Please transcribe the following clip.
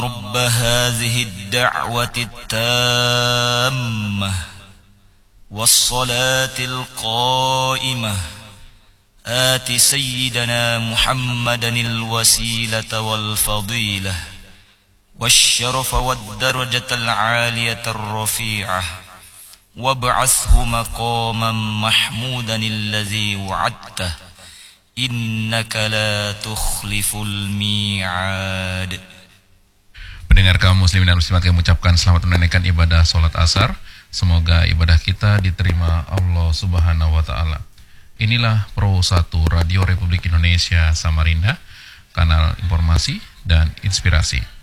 رب هذه الدعوة التامة والصلاة القائمة آت سيدنا محمدا الوسيلة والفضيلة والشرف والدرجة العالية الرفيعة وابعثه مقاما محمودا الذي وعدته إنك لا تخلف الميعاد. Pendengar kaum muslimin dan muslimat, kami mengucapkan selamat menunaikan ibadah sholat asar. Semoga ibadah kita diterima Allah Subhanahu wa Ta'ala. Inilah Pro 1 Radio Republik Indonesia Samarinda, kanal informasi dan inspirasi.